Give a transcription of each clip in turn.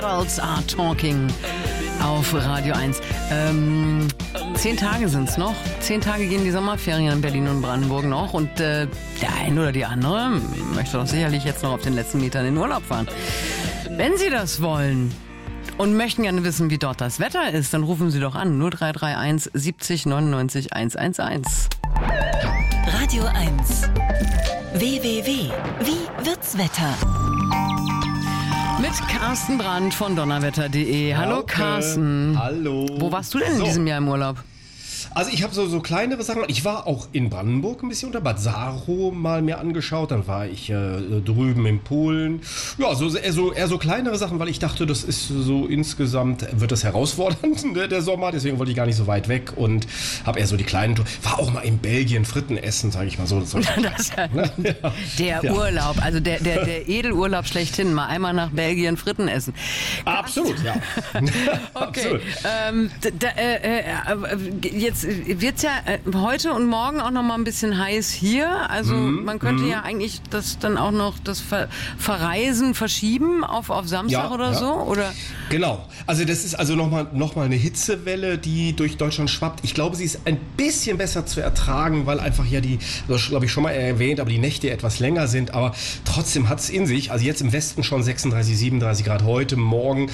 Girls are talking auf Radio 1. 10 Tage sind es noch. 10 Tage gehen die Sommerferien in Berlin und Brandenburg noch. Und der eine oder die andere möchte doch sicherlich jetzt noch auf den letzten Metern in den Urlaub fahren. Wenn Sie das wollen und möchten gerne wissen, wie dort das Wetter ist, dann rufen Sie doch an. 0331 70 99 111. Radio 1. www. Wie wird's Wetter? Mit Carsten Brandt von donnerwetter.de. Hallo Carsten. Hallo. Wo warst du denn in diesem Jahr im Urlaub? Also ich habe so kleinere Sachen. Ich war auch in Brandenburg ein bisschen unter Bad Saro mal mir angeschaut. Dann war ich drüben in Polen. Ja, eher so kleinere Sachen, weil ich dachte, das ist so insgesamt, wird das herausfordernd, ne, der Sommer. Deswegen wollte ich gar nicht so weit weg und habe eher so die kleinen Touren. War auch mal in Belgien Fritten essen, sage ich mal so. Der Urlaub, also der Edelurlaub schlechthin. Mal einmal nach Belgien Fritten essen. Absolut, ja. Okay. Absolut. Jetzt wird es ja heute und morgen auch noch mal ein bisschen heiß hier. Also man könnte ja eigentlich das dann auch noch das Verreisen verschieben auf Samstag oder so, oder? Genau. Also das ist also noch mal eine Hitzewelle, die durch Deutschland schwappt. Ich glaube, sie ist ein bisschen besser zu ertragen, weil einfach ja das glaube ich schon mal erwähnt, aber die Nächte etwas länger sind. Aber trotzdem hat es in sich. Also jetzt im Westen schon 36, 37 Grad. Heute Morgen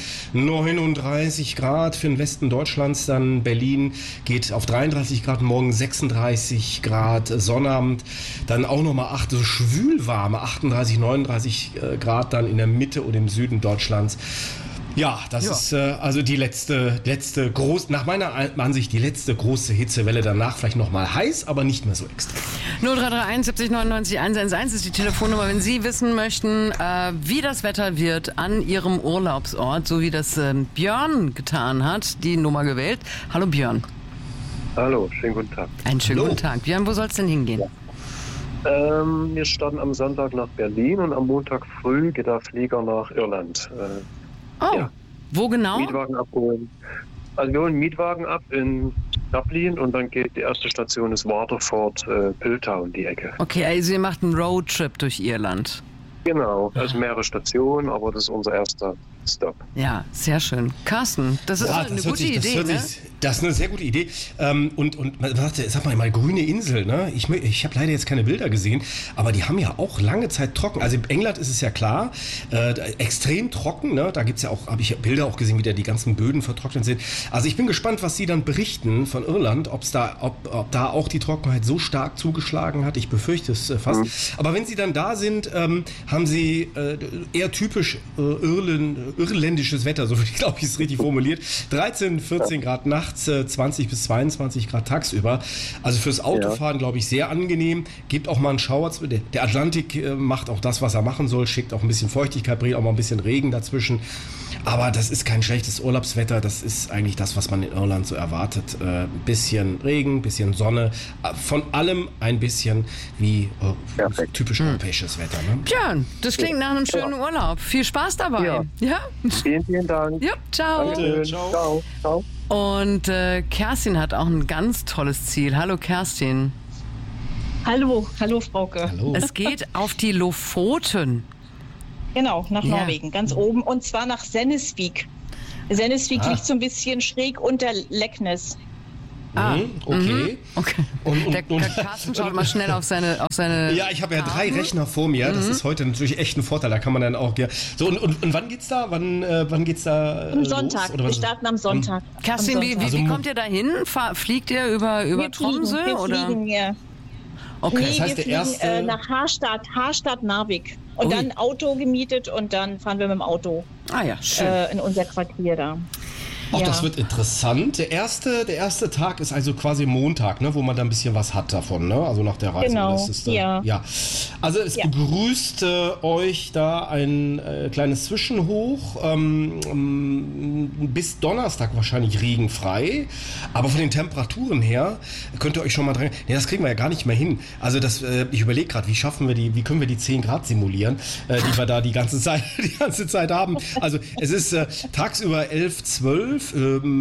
39 Grad für den Westen Deutschlands. Dann Berlin geht auf 33 Grad, morgen 36 Grad, Sonnabend, dann auch nochmal so schwülwarme 38, 39 Grad dann in der Mitte und im Süden Deutschlands. Ja, das ist also die letzte große, nach meiner Ansicht die letzte große Hitzewelle. Danach vielleicht nochmal heiß, aber nicht mehr so extrem. 0331 70 99 111 ist die Telefonnummer, wenn Sie wissen möchten, wie das Wetter wird an Ihrem Urlaubsort, so wie das Björn getan hat, die Nummer gewählt. Hallo Björn. Hallo, schönen guten Tag. Einen schönen guten Tag. Björn, wo soll es denn hingehen? Wir starten am Sonntag nach Berlin und am Montag früh geht der Flieger nach Irland. Wo genau? Mietwagen abholen. Also wir holen einen Mietwagen ab in Dublin und dann geht die erste Station ist Waterford, Piltown, die Ecke. Okay, also ihr macht einen Roadtrip durch Irland. Genau, also mehrere Stationen, aber das ist unser erster Stop. Ja, sehr schön. Carsten, das ist eine gute Idee, ne? Das ist eine sehr gute Idee. Und man sagte, sag mal, grüne Insel, ne? Ich habe leider jetzt keine Bilder gesehen, aber die haben ja auch lange Zeit trocken. Also in England ist es ja klar, extrem trocken, ne? Da gibt's ja auch, habe ich Bilder auch gesehen, wie da die ganzen Böden vertrocknet sind. Also ich bin gespannt, was Sie dann berichten von Irland, ob da auch die Trockenheit so stark zugeschlagen hat. Ich befürchte es fast. Aber wenn Sie dann da sind, haben Sie eher typisch irländisches Wetter, so glaube ich es richtig formuliert. 13, 14 Grad nachts, 20 bis 22 Grad tagsüber. Also fürs Autofahren, glaube ich, sehr angenehm. Gibt auch mal einen Schauer. Der Atlantik macht auch das, was er machen soll. Schickt auch ein bisschen Feuchtigkeit, bringt auch mal ein bisschen Regen dazwischen. Aber das ist kein schlechtes Urlaubswetter. Das ist eigentlich das, was man in Irland so erwartet. Bisschen Regen, bisschen Sonne. Von allem ein bisschen wie typisch europäisches Wetter. Ne? Björn, das klingt nach einem schönen Urlaub. Viel Spaß dabei. Ja? Vielen, vielen Dank. Ja, ciao. Danke. Ciao. Ciao. Und Kerstin hat auch ein ganz tolles Ziel. Hallo Kerstin. Hallo Frauke. Hallo. Es geht auf die Lofoten. Genau, nach Norwegen, ganz oben. Und zwar nach Sennesvik. Sennesvik liegt so ein bisschen schräg unter Leknes. Okay. Und der Carsten schaut mal schnell auf seine Ja, ich habe ja 3 Rechner vor mir. Das ist heute natürlich echt ein Vorteil. Da kann man dann auch... So, und wann geht's da? Wann geht's da Am Sonntag. Wir starten am Sonntag. Kerstin, wie kommt ihr da hin? Fliegt ihr über Tromsø? Wir fliegen, ja. Okay. Nee, das heißt, wir fliegen nach Harstad-Narvik. Und dann ein Auto gemietet und dann fahren wir mit dem Auto schön. In unser Quartier da. Ach, das wird interessant. Der erste Tag ist also quasi Montag, ne, wo man da ein bisschen was hat davon, ne? Also nach der Reise. Genau, das ist, ja. Also es begrüßt euch da ein kleines Zwischenhoch. Bis Donnerstag wahrscheinlich regenfrei. Aber von den Temperaturen her könnt ihr euch schon mal dran... Nee, das kriegen wir ja gar nicht mehr hin. Also ich überlege gerade, wie können wir die 10 Grad simulieren, die wir da die ganze Zeit haben. Also es ist tagsüber 11, 12. 12,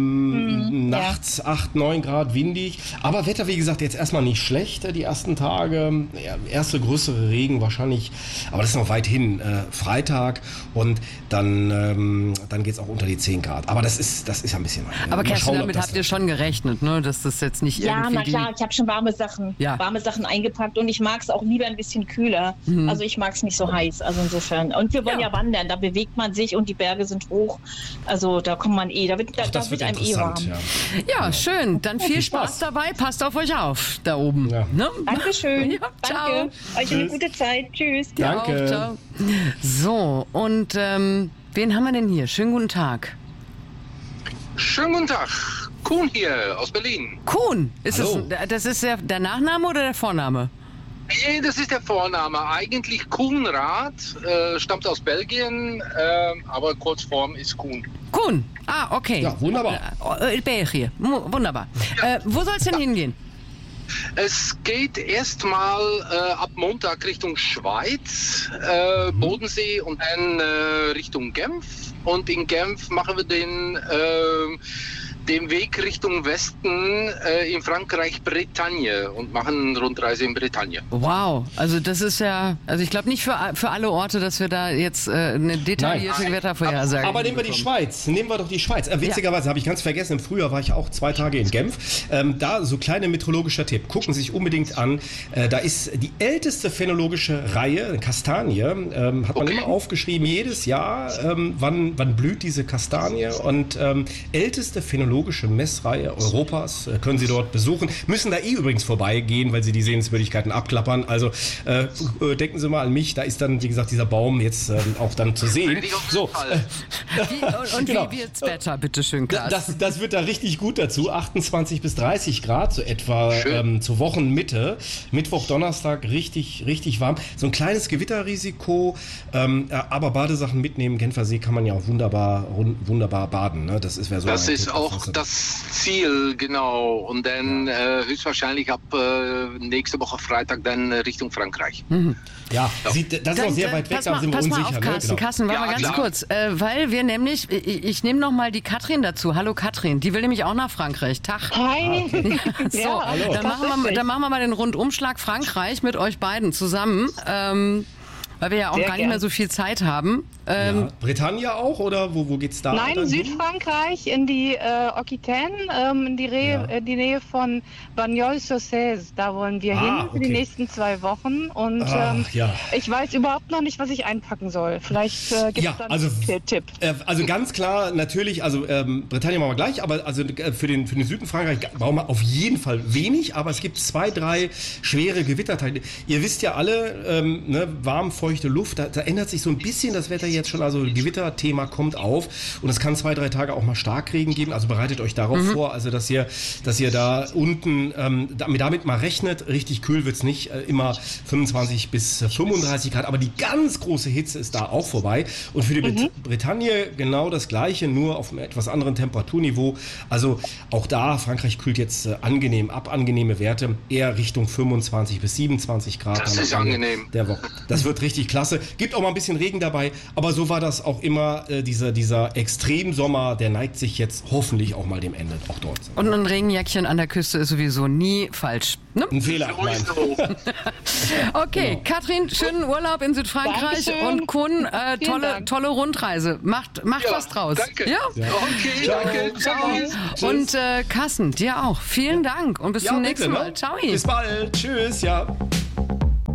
nachts 8, 9 Grad windig. Aber Wetter, wie gesagt, jetzt erstmal nicht schlecht, die ersten Tage. Ja, erste größere Regen wahrscheinlich, aber das ist noch weit hin. Freitag und dann geht es auch unter die 10 Grad. Aber das ist ein bisschen weit. Aber Kerstin, damit habt ihr schon gerechnet, ne? Dass das jetzt nicht irgendwie... Ja, na klar, ich habe schon warme Sachen eingepackt und ich mag es auch lieber ein bisschen kühler. Also ich mag es nicht so heiß, also insofern. Und wir wollen ja wandern, da bewegt man sich und die Berge sind hoch. Also da kommt man da wird einem warm. Ja, schön. Dann viel Spaß dabei. Passt auf euch auf, da oben. Ja. Ne? Dankeschön. Ja, ciao. Danke. Euch eine gute Zeit. Tschüss. Danke. Auch, ciao. So, und wen haben wir denn hier? Schönen guten Tag. Schönen guten Tag. Kuhn hier aus Berlin. Kuhn. Das ist der Nachname oder der Vorname? Nee, das ist der Vorname. Eigentlich Kuhnrad, stammt aus Belgien, aber Kurzform ist Kuhn. Kuhn. Ah, okay. Ja, wunderbar. Belgien. Wunderbar. Ja. Wo soll es denn hingehen? Es geht erstmal ab Montag Richtung Schweiz, Bodensee und dann Richtung Genf. Und in Genf machen wir den Weg Richtung Westen in Frankreich, Bretagne und machen eine Rundreise in Bretagne. Wow, also das ist also ich glaube nicht für alle Orte, dass wir da jetzt eine detaillierte Wettervorhersage Aber nehmen wir die Schweiz, witzigerweise habe ich ganz vergessen, im Frühjahr war ich auch 2 Tage in Genf. Da so kleiner meteorologischer Tipp, gucken Sie sich unbedingt an, da ist die älteste phänologische Reihe, Kastanie, hat man immer aufgeschrieben, jedes Jahr, wann blüht diese Kastanie und älteste phänologische Messreihe Europas, können Sie dort besuchen. Müssen da übrigens vorbeigehen, weil Sie die Sehenswürdigkeiten abklappern. Also denken Sie mal an mich, da ist dann, wie gesagt, dieser Baum jetzt auch dann zu sehen. So, wie wird's Wetter, bitteschön, Klaas? Das wird da richtig gut dazu. 28 bis 30 Grad, so etwa zur Wochenmitte. Mittwoch, Donnerstag richtig, richtig warm. So ein kleines Gewitterrisiko, aber Badesachen mitnehmen. Genfer See kann man ja auch wunderbar baden. Ne? Das ist auch das Ziel, genau. Und dann höchstwahrscheinlich ab nächste Woche Freitag dann Richtung Frankreich. Ja, das ist noch sehr weit weg, da sind wir unsicher. Auf, Carsten, Carsten, warte mal ganz kurz. Weil wir nämlich, ich nehme noch mal die Katrin dazu. Hallo Katrin, die will nämlich auch nach Frankreich. Tag. Hi. So, dann machen wir mal den Rundumschlag Frankreich mit euch beiden zusammen. Weil wir ja auch gar nicht mehr so viel Zeit haben. Bretagne auch oder wo geht's da? Nein, Südfrankreich in die Aquitaine, in die Nähe von Bagnols-sur-Cèze. Da wollen wir hin für die nächsten 2 Wochen. Und ich weiß überhaupt noch nicht, was ich einpacken soll. Vielleicht gibt es da einen Tipp. Also ganz klar, natürlich, also Bretagne machen wir gleich, aber also für den Süden Frankreich brauchen wir auf jeden Fall wenig, aber es gibt 2, 3 schwere Gewitterteile. Ihr wisst ja alle, warm, feuchte Luft, da ändert sich so ein bisschen das Wetter jetzt schon, also Gewitterthema kommt auf und es kann 2, 3 Tage auch mal Starkregen geben, also bereitet euch darauf vor, also dass ihr da unten damit mal rechnet, richtig kühl wird es nicht, immer 25 bis 35 Grad, aber die ganz große Hitze ist da auch vorbei und für die Bretagne genau das Gleiche, nur auf einem etwas anderen Temperaturniveau, also auch da, Frankreich kühlt jetzt angenehme Werte, eher Richtung 25 bis 27 Grad. Das ist angenehm. Der Woche. Das wird richtig klasse. Gibt auch mal ein bisschen Regen dabei, aber so war das auch immer, dieser Extremsommer, der neigt sich jetzt hoffentlich auch mal dem Ende, auch dort. Und ein Regenjäckchen an der Küste ist sowieso nie falsch. Ne? Ein Fehler. Okay, genau. Katrin, schönen Urlaub in Südfrankreich. Dankeschön. Und Kuhn, tolle Rundreise. Macht was draus. Danke. Ja? Okay, ciao. Danke. Ciao. Und Carsten, dir auch. Vielen Dank und bis zum nächsten Mal. Ciao. Bis bald. Tschüss. Ja.